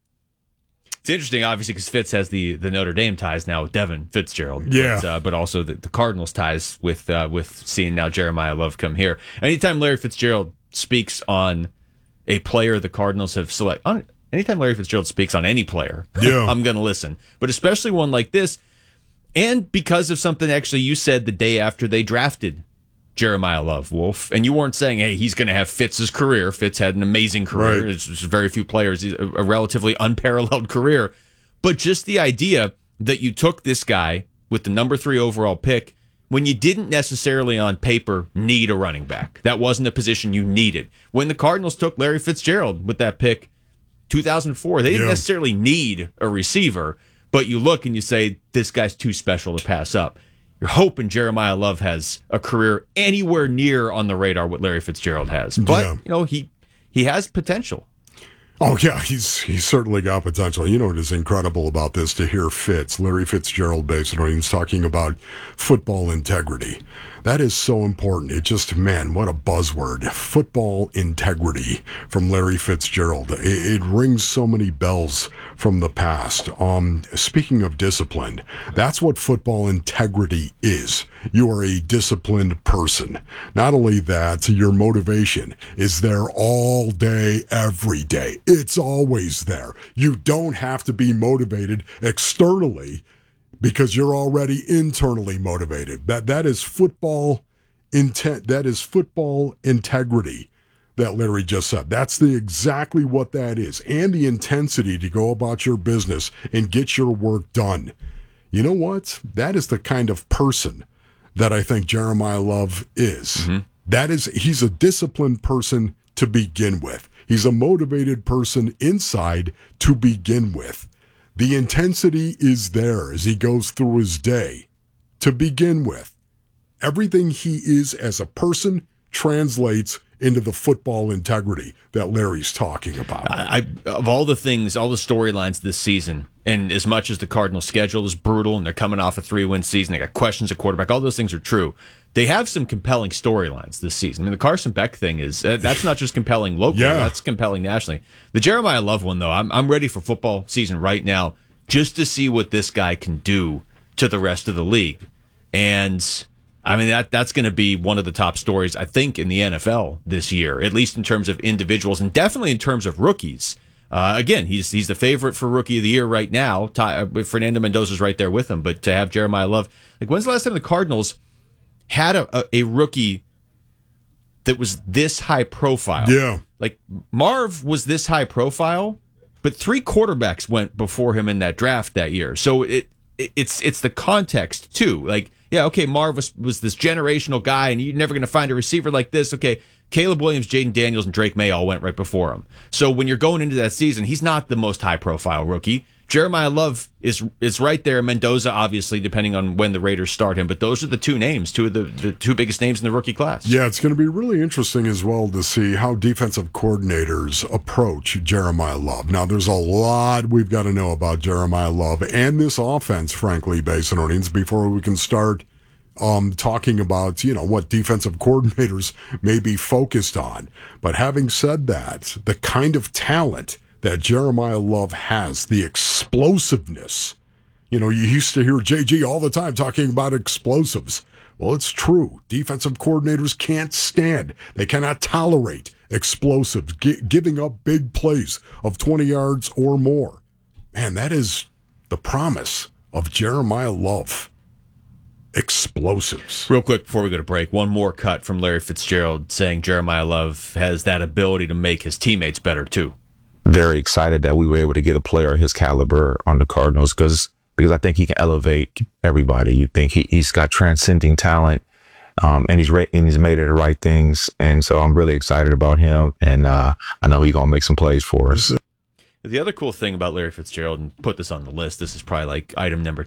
It's interesting, obviously, because Fitz has the Notre Dame ties now with Devin Fitzgerald. Yeah. But also the Cardinals ties with seeing now Jeremiah Love come here. Anytime Larry Fitzgerald speaks on a player the Cardinals have selected, anytime Larry Fitzgerald speaks on any player, I'm going to listen. But especially one like this, and because of something actually you said the day after they drafted Jeremiah Love, Wolf, and you weren't saying, hey, he's going to have Fitz's career. Fitz had an amazing career. Right. There's very few players, a relatively unparalleled career. But just the idea that you took this guy with the number 3 overall pick when you didn't necessarily on paper need a running back. That wasn't a position you needed. When the Cardinals took Larry Fitzgerald with that pick, 2004, they didn't necessarily need a receiver, but you look and you say, this guy's too special to pass up. You're hoping Jeremiah Love has a career anywhere near on the radar what Larry Fitzgerald has. But, he has potential. Oh, yeah, he's certainly got potential. What is incredible about this, to hear Larry Fitzgerald, basically, he's talking about football integrity. That is so important. It just, man, what a buzzword. Football integrity from Larry Fitzgerald. It rings so many bells from the past. Speaking of discipline, that's what football integrity is. You are a disciplined person. Not only that, your motivation is there all day, every day. It's always there. You don't have to be motivated externally because you're already internally motivated. That is football intent. That is football integrity that Larry just said. That's exactly what that is. And the intensity to go about your business and get your work done. You know what? That is the kind of person that I think Jeremiah Love is. Mm-hmm. He's a disciplined person to begin with. He's a motivated person inside to begin with. The intensity is there as he goes through his day to begin with. Everything he is as a person translates into the football integrity that Larry's talking about. Of all the things, all the storylines this season, and as much as the Cardinals' schedule is brutal and they're coming off a 3-win season, they got questions at quarterback, all those things are true. They have some compelling storylines this season. I mean, the Carson Beck thing that's not just compelling locally, that's compelling nationally. The Jeremiah Love one, though, I'm ready for football season right now just to see what this guy can do to the rest of the league. And I mean, that's going to be one of the top stories, I think, in the NFL this year, at least in terms of individuals and definitely in terms of rookies. Again, he's the favorite for Rookie of the Year right now. Fernando Mendoza's right there with him. But to have Jeremiah Love, when's the last time the Cardinals had a rookie that was this high profile? Yeah. Marv was this high profile, but 3 quarterbacks went before him in that draft that year. So it's the context, too. Marv was this generational guy, and you're never going to find a receiver like this. Okay, Caleb Williams, Jaden Daniels, and Drake May all went right before him. So when you're going into that season, he's not the most high-profile rookie. Jeremiah Love is right there. Mendoza, obviously, depending on when the Raiders start him. But those are the two names, two of the two biggest names in the rookie class. Yeah, it's going to be really interesting as well to see how defensive coordinators approach Jeremiah Love. Now, there's a lot we've got to know about Jeremiah Love and this offense, frankly, Basinonians, before we can start talking about, what defensive coordinators may be focused on. But having said that, the kind of talent that Jeremiah Love has, the explosiveness. You used to hear JG all the time talking about explosives. Well, it's true. Defensive coordinators can't stand. They cannot tolerate explosives, giving up big plays of 20 yards or more. Man, that is the promise of Jeremiah Love. Explosives. Real quick before we go to break, one more cut from Larry Fitzgerald saying Jeremiah Love has that ability to make his teammates better, too. Very excited that we were able to get a player of his caliber on the Cardinals because I think he can elevate everybody. You think he's got transcending talent, and he's made it the right things. And so I'm really excited about him, and I know he's going to make some plays for us. The other cool thing about Larry Fitzgerald, and put this on the list, this is probably like item number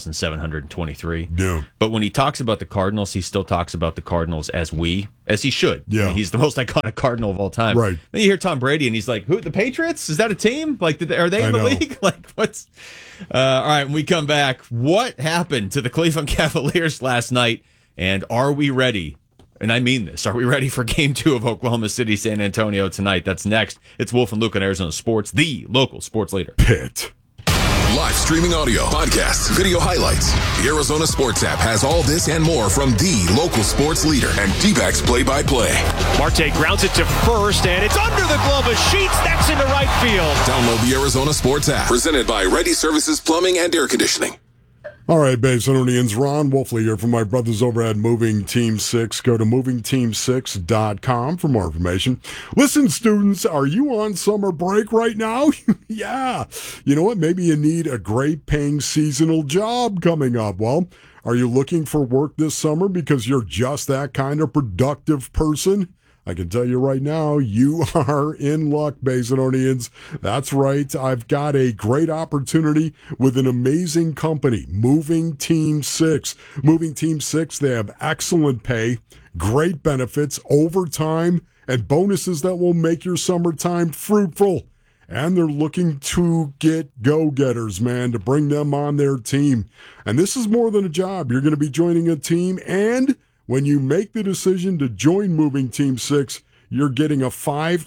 10,723. Yeah. But when he talks about the Cardinals, he still talks about the Cardinals as he should. Yeah. I mean, he's the most iconic Cardinal of all time. Right. Then you hear Tom Brady, and he's like, "Who? The Patriots? Is that a team? Like, are they in the league? Like, what's?" All right. When we come back, what happened to the Cleveland Cavaliers last night, and are we ready? And I mean this. Are we ready for Game 2 of Oklahoma City, San Antonio tonight? That's next. It's Wolf and Luke on Arizona Sports, the local sports leader. Pitt. Live streaming audio, podcasts, video highlights. The Arizona Sports app has all this and more from the local sports leader and D-backs play-by-play. Marte grounds it to first, and it's under the glove of Sheets. That's into right field. Download the Arizona Sports app. Presented by Ready Services Plumbing and Air Conditioning. All right, Basinonians, Ron Wolfley here from my brothers over at Moving Team 6. Go to movingteam6.com for more information. Listen, students, are you on summer break right now? Yeah. You know what? Maybe you need a great paying seasonal job coming up. Well, are you looking for work this summer because you're just that kind of productive person? I can tell you right now, you are in luck, Basinonians. That's right. I've got a great opportunity with an amazing company, Moving Team 6. Moving Team 6, they have excellent pay, great benefits, overtime, and bonuses that will make your summertime fruitful. And they're looking to get go-getters, man, to bring them on their team. And this is more than a job. You're going to be joining a team, and when you make the decision to join Moving Team 6, you're getting a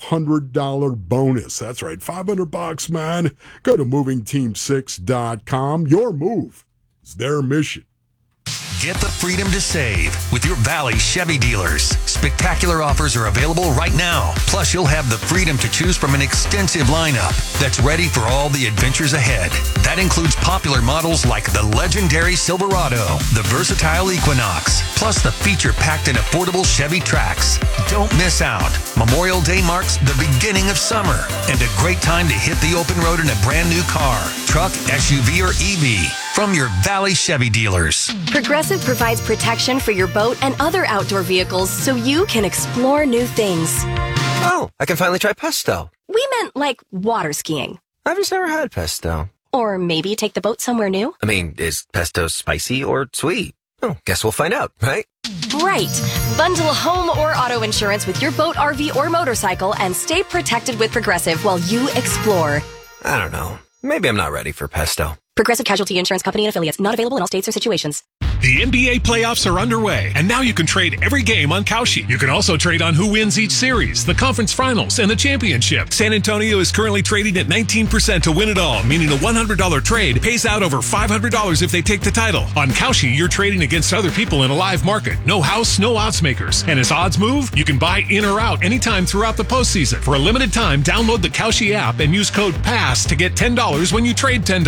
$500 bonus. That's right, $500, man. Go to movingteam6.com. Your move is their mission. Get the freedom to save with your Valley Chevy dealers. Spectacular offers are available right now. Plus, you'll have the freedom to choose from an extensive lineup that's ready for all the adventures ahead. That includes popular models like the legendary Silverado, the versatile Equinox, plus the feature-packed and affordable Chevy Trax. Don't miss out. Memorial Day marks the beginning of summer and a great time to hit the open road in a brand new car, truck, SUV, or EV. From your Valley Chevy dealers. Progressive provides protection for your boat and other outdoor vehicles so you can explore new things. Oh, I can finally try pesto. We meant like water skiing. I've just never had pesto. Or maybe take the boat somewhere new. I mean, is pesto spicy or sweet? Oh, guess we'll find out, right? Right. Bundle home or auto insurance with your boat, RV, or motorcycle and stay protected with Progressive while you explore. I don't know. Maybe I'm not ready for pesto. Progressive Casualty Insurance Company and Affiliates. Not available in all states or situations. The NBA playoffs are underway, and now you can trade every game on Kalshi. You can also trade on who wins each series, the conference finals, and the championship. San Antonio is currently trading at 19% to win it all, meaning a $100 trade pays out over $500 if they take the title. On Kalshi, you're trading against other people in a live market. No house, no odds makers. And as odds move, you can buy in or out anytime throughout the postseason. For a limited time, download the Kalshi app and use code PASS to get $10 when you trade $10.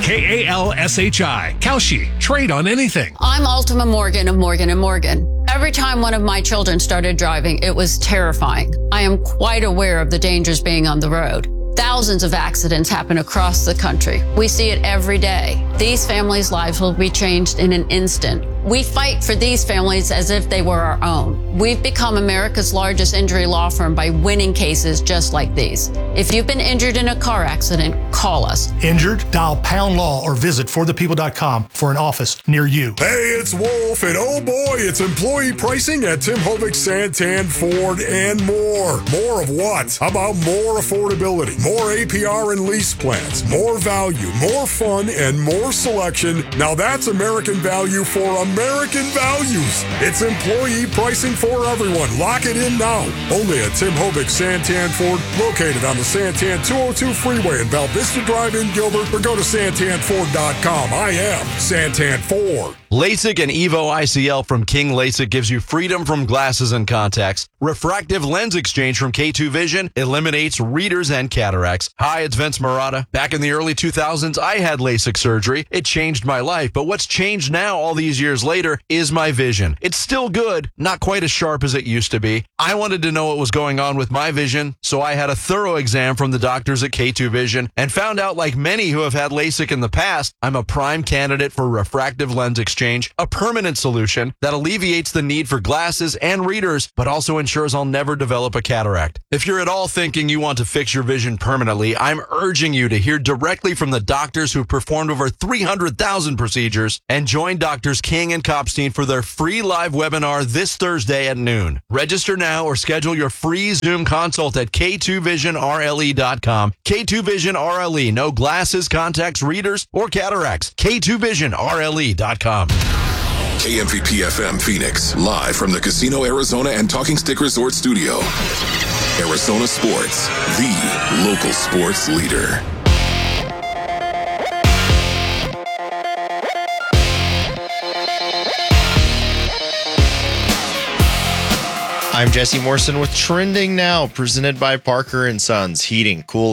KALSHI. Kalshi. Trade on anything. I'm Ultima Morgan of Morgan & Morgan. Every time one of my children started driving, it was terrifying. I am quite aware of the dangers being on the road. Thousands of accidents happen across the country. We see it every day. These families' lives will be changed in an instant. We fight for these families as if they were our own. We've become America's largest injury law firm by winning cases just like these. If you've been injured in a car accident, call us. Injured? Dial Pound Law or visit forthepeople.com for an office near you. Hey, it's Wolf, and oh boy, it's employee pricing at Tim Hovick, Santan, Ford, and more. More of what? How about more affordability, more APR and lease plans, more value, more fun, and more selection? Now that's American value for American values. It's employee pricing for everyone. Lock it in now. Only at Tim Hovick, Santan, Ford, located on the Santan 202 freeway in Val Vista Drive in Gilbert, or go to santanford.com. I am Santan Ford. LASIK and EVO ICL from King LASIK gives you freedom from glasses and contacts. Refractive lens exchange from K2 Vision eliminates readers and cataracts. Hi, it's Vince Marotta. Back in the early 2000s, I had LASIK surgery. It changed my life, but what's changed now all these years later is my vision. It's still good, not quite as sharp as it used to be. I wanted to know what was going on with my vision, so I had a thorough exam from the doctors at K2 Vision and found out, like many who have had LASIK in the past, I'm a prime candidate for refractive lens exchange, a permanent solution that alleviates the need for glasses and readers, but also ensures I'll never develop a cataract. If you're at all thinking you want to fix your vision permanently, I'm urging you to hear directly from the doctors who've performed over 300,000 procedures and join Doctors King and Kopstein for their free live webinar this Thursday at noon. Register now or schedule your free Zoom consult at K2VisionRLE.com. K2 Vision RLE, no glasses, contacts, readers, or cataracts. K2VisionRLE.com. KMVP FM Phoenix, live from the Casino Arizona and Talking Stick Resort Studio. Arizona Sports, the local sports leader. I'm Jesse Morrison with Trending Now, presented by Parker & Sons Heating, Cooling.